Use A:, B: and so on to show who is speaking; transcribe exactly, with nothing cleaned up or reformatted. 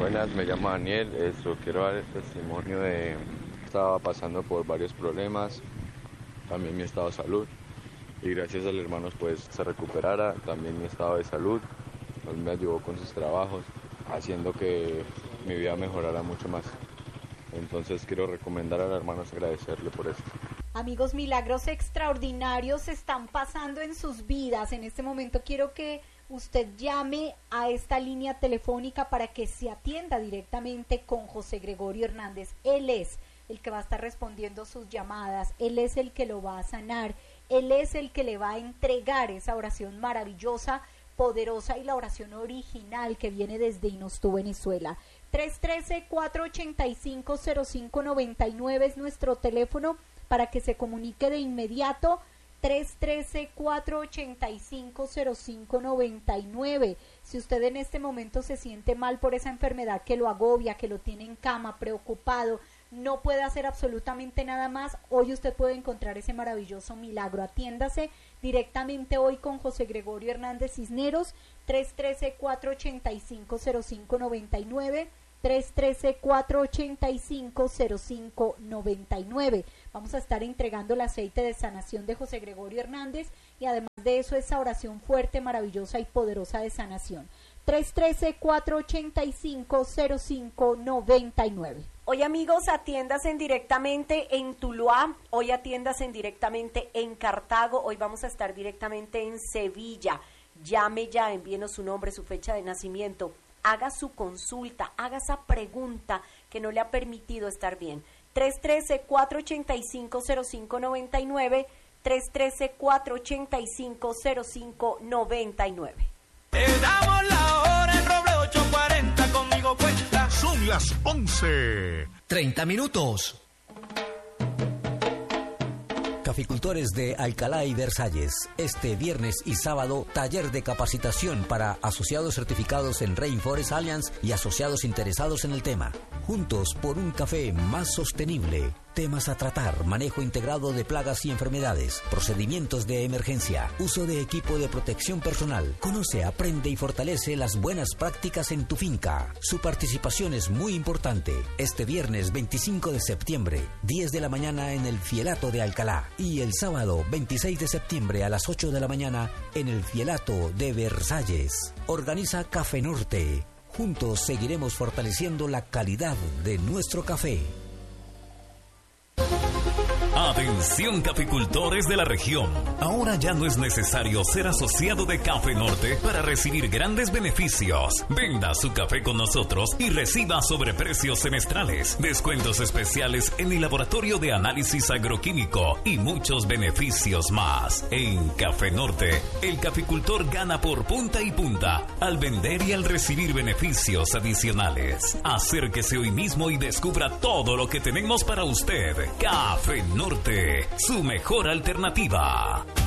A: Buenas, me llamo Daniel, esto, quiero dar el testimonio de... Estaba pasando por varios problemas, también mi estado de salud, y gracias al hermano pues se recuperara, también mi estado de salud, él me ayudó con sus trabajos, haciendo que mi vida mejorara mucho más. Entonces quiero recomendar al hermano agradecerle por esto.
B: Amigos, milagros extraordinarios están pasando en sus vidas. En este momento quiero que usted llame a esta línea telefónica para que se atienda directamente con José Gregorio Hernández. Él es el que va a estar respondiendo sus llamadas, él es el que lo va a sanar, él es el que le va a entregar esa oración maravillosa, poderosa y la oración original que viene desde Inostú, Venezuela. tres uno tres, cuatro ocho cinco, cero cinco nueve nueve es nuestro teléfono para que se comunique de inmediato. Tres uno tres, cuatro ocho cinco, cero cinco nueve nueve. Si usted en este momento se siente mal por esa enfermedad que lo agobia, que lo tiene en cama, preocupado, no puede hacer absolutamente nada más, hoy usted puede encontrar ese maravilloso milagro. Atiéndase directamente hoy con José Gregorio Hernández Cisneros. Tres uno tres, cuatro ocho cinco, cero cinco nueve nueve. tres uno tres, cuatro ocho cinco, cero cinco nueve nueve. Vamos a estar entregando el aceite de sanación de José Gregorio Hernández y además de eso esa oración fuerte, maravillosa y poderosa de sanación. tres uno tres, cuatro ocho cinco, cero cinco nueve nueve. Hoy, amigos, atiéndase directamente en Tuluá, hoy atiéndase directamente en Cartago, hoy vamos a estar directamente en Sevilla. Llame ya, envíenos su nombre, su fecha de nacimiento, haga su consulta, haga esa pregunta que no le ha permitido estar bien. tres uno tres, cuatro ocho cinco, cero cinco nueve nueve, tres uno tres, cuatro ocho cinco, cero cinco nueve nueve.
C: Te damos la hora en Roble ocho cuarenta, conmigo cuenta.
D: Son las once.
E: treinta minutos. Caficultores de Alcalá y Versalles, este viernes y sábado, taller de capacitación para asociados certificados en Rainforest Alliance y asociados interesados en el tema. Juntos por un café más sostenible. Temas a tratar: manejo integrado de plagas y enfermedades, procedimientos de emergencia, uso de equipo de protección personal. Conoce, aprende y fortalece las buenas prácticas en tu finca. Su participación es muy importante. Este viernes veinticinco de septiembre, diez de la mañana en el Fielato de Alcalá, y el sábado veintiséis de septiembre a las ocho de la mañana en el Fielato de Versalles. Organiza Café Norte. Juntos seguiremos fortaleciendo la calidad de nuestro café.
F: Atención, caficultores de la región. Ahora ya no es necesario ser asociado de Café Norte para recibir grandes beneficios. Venda su café con nosotros y reciba sobreprecios semestrales, descuentos especiales en el laboratorio de análisis agroquímico y muchos beneficios más. En Café Norte, el caficultor gana por punta y punta al vender y al recibir beneficios adicionales. Acérquese hoy mismo y descubra todo lo que tenemos para usted. Café Norte, su mejor alternativa.